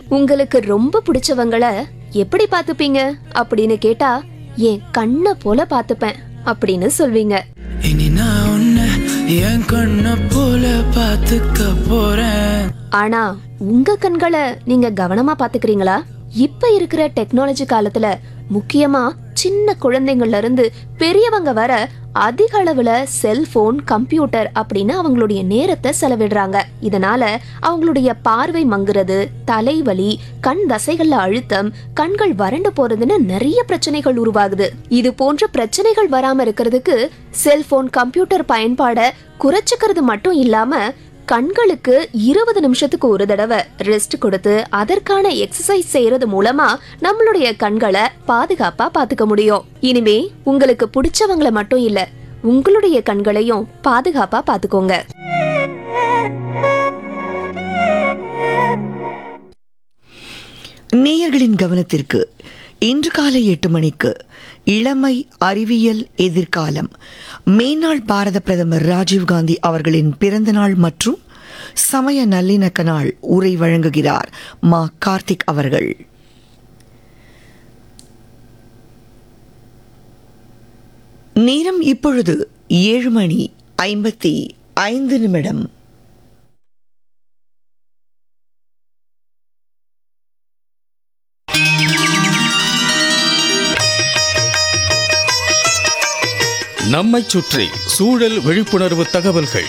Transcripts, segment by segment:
உங்களுக்கு ரொம்ப பிடிச்சவங்கள எப்படி பாத்துப்பீங்க அப்படின்னு கேட்டா, என் கண்ணை போல பாத்துப்பேன் அப்படின்னு சொல்வீங்க. இனி நான் உன்னை என் கண்ணை போல பாத்துக்க போறேன். ஆனா உங்க கண்களை நீங்க கவனமா பாத்துக்கிறீங்களா? இப்ப இருக்கிற டெக்னாலஜி காலத்துல முக்கியமா சின்ன குழந்தைங்கள்ல இருந்து பெரியவங்க வர அதிக அளவுல செல்போன், கம்ப்யூட்டர் அப்படின்னு அவங்களுடைய நேரத்தை செலவிடுறாங்க. இதனால அவங்களுடைய பார்வை மங்குறது, தலைவலி, கண் தசைகள்ல அழுத்தம், கண்கள் வறண்டு போறதுன்னு நிறைய பிரச்சனைகள் உருவாகுது. இது போன்ற பிரச்சனைகள் வராம இருக்கிறதுக்கு செல்போன், கம்ப்யூட்டர் பயன்பாட குறைச்சுக்கிறது மட்டும் இல்லாம கண்களுக்கு 20 நிமிஷத்துக்கு ஒரு தடவை ரெஸ்ட் கொடுத்து அதற்கான எக்ஸசைஸ் செய்யறது மூலமா நம்மளுடைய கண்களை பாதுகாப்பா பாத்துக்க முடியும். இனிமே உங்களுக்கு பிடிச்சவங்களை மட்டும் இல்ல, உங்களுடைய கண்களையும் பாதுகாப்பா பாத்துக்கோங்க. நேயர்களின் கவனத்திற்கு இன்று காலை 8 மணிக்கு இளமை அறிவியல் எதிர்காலம், மேனாள் பாரத பிரதமர் ராஜீவ்காந்தி அவர்களின் பிறந்தநாள் மற்றும் சமய நல்லிணக்க நாள் உரை வழங்குகிறார் மா கார்த்திக் அவர்கள். நேரம் இப்பொழுது 7:55. நம்மைச் சுற்றி சூழல் விழிப்புணர்வு தகவல்கள்.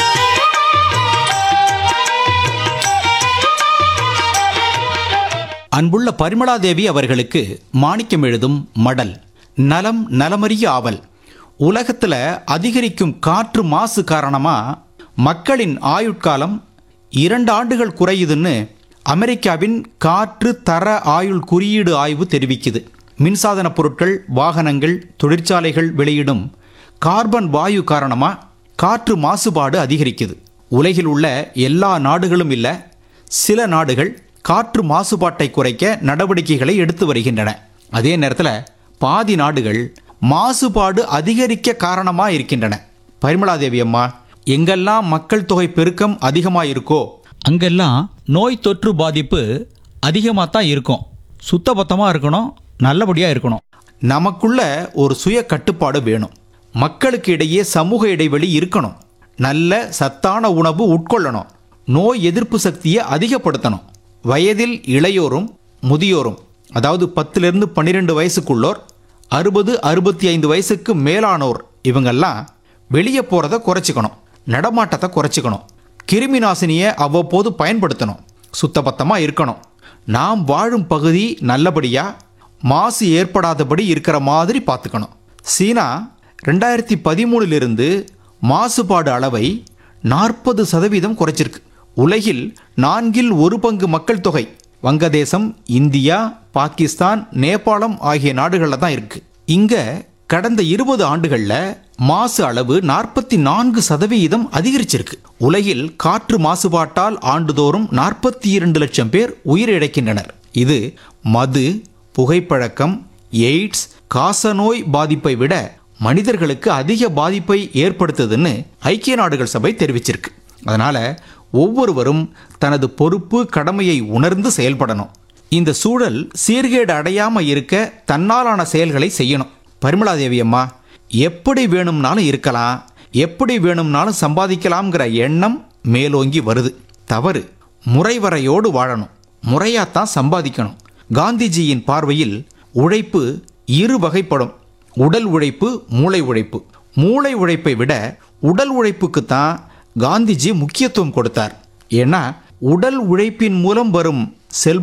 அன்புள்ள பரிமளாதேவி அவர்களுக்கு மாணிக்கம் எழுதும் மடல். நலம் நலமறிய ஆவல். உலகத்தில் அதிகரிக்கும் காற்று மாசு காரணமாக மக்களின் ஆயுட்காலம் 2 ஆண்டுகள் குறையுதுன்னு அமெரிக்காவின் காற்று தர ஆயுள் குறியீடு ஆய்வு தெரிவிக்குது. மின்சாதன பொருட்கள், வாகனங்கள், தொழிற்சாலைகள் வெளியிடும் கார்பன் வாயு காரணமாக காற்று மாசுபாடு அதிகரிக்குது. உலகில் உள்ள எல்லா நாடுகளும் இல்லை, சில நாடுகள் காற்று மாசுபாட்டை குறைக்க நடவடிக்கைகளை எடுத்து வருகின்றன. அதே நேரத்தில் பாதி நாடுகள் மாசுபாடு அதிகரிக்க காரணமாக இருக்கின்றன. பரிமளாதேவி அம்மா, எங்கெல்லாம் மக்கள் தொகை பெருக்கம் அதிகமாக இருக்கோ அங்கெல்லாம் நோய் தொற்று பாதிப்பு அதிகமாக தான் இருக்கும். சுத்தபத்தமாக இருக்கணும், நல்லபடியாக இருக்கணும். நமக்குள்ள ஒரு சுய கட்டுப்பாடு வேணும். மக்களுக்கு இடையே சமூக இடைவெளி இருக்கணும். நல்ல சத்தான உணவு உட்கொள்ளணும். நோய் எதிர்ப்பு சக்தியை அதிகப்படுத்தணும். வயதில் இளையோரும் முதியோரும், அதாவது 10லிருந்து 12 வயசுக்குள்ளோர், 60-65 வயசுக்கு மேலானோர், இவங்கெல்லாம் வெளியே போகிறத குறைச்சிக்கணும். நடமாட்டத்தை குறைச்சிக்கணும். கிருமி நாசினியை அவ்வப்போது பயன்படுத்தணும். சுத்தபத்தமாக இருக்கணும். நாம் வாழும் பகுதி நல்லபடியாக மாசு ஏற்படாதபடி இருக்கிற மாதிரி பார்த்துக்கணும். சீனா 2013 மாசுபாடு அளவை 40% குறைச்சிருக்கு. உலகில் 1/4 மக்கள் தொகை வங்கதேசம், இந்தியா, பாகிஸ்தான், நேபாளம் ஆகிய நாடுகளில் தான் இருக்கு. இங்கே கடந்த 20 ஆண்டுகளில் மாசு அளவு 44% அதிகரிச்சிருக்கு. உலகில் காற்று மாசுபாட்டால் ஆண்டுதோறும் 42 லட்சம் பேர் உயிரிழக்கின்றனர். இது மது, புகைப்பழக்கம், எய்ட்ஸ், காசநோய் பாதிப்பை விட மனிதர்களுக்கு அதிக பாதிப்பை ஏற்படுத்துதுன்னு ஐக்கிய நாடுகள் சபை தெரிவிச்சிருக்கு. அதனால ஒவ்வொருவரும் தனது பொறுப்பு, கடமையை உணர்ந்து செயல்படணும். இந்த சூழல் சீர்கேடு அடையாம இருக்க தன்னாலான செயல்களை செய்யணும். பரிமளாதேவி அம்மா, எப்படி வேணும்னாலும் இருக்கலாம், எப்படி வேணும்னாலும் சம்பாதிக்கலாம்ங்கிற எண்ணம் மேலோங்கி வருது. தவறு. முறைவரையோடு வாழணும். முறையாத்தான் சம்பாதிக்கணும். காந்திஜியின் பார்வையில் உழைப்பு 2 வகைப்படும். உடல் உழைப்பு, மூளை உழைப்பு. மூளை உழைப்பை விட உடல் உழைப்புக்கு தான் காந்திஜி முக்கியத்துவம் கொடுத்தார். ஏன்னா உடல் உழைப்பின் மூலம் வரும் செல்வம்